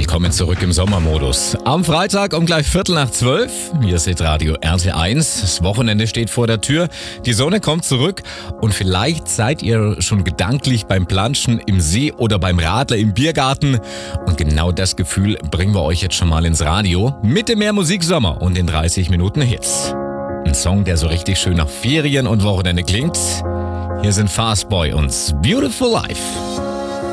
willkommen zurück im Sommermodus. Am Freitag um gleich 11:45. Hier ist Radio RT1. Das Wochenende steht vor der Tür. Die Sonne kommt zurück und vielleicht seid ihr schon gedanklich beim Planschen im See oder beim Radler im Biergarten. Und genau das Gefühl bringen wir euch jetzt schon mal ins Radio. Mit dem Mehr Musik Sommer und den 30 Minuten Hits. Ein Song, der so richtig schön nach Ferien und Wochenende klingt. Hier sind Fastboy und Beautiful Life.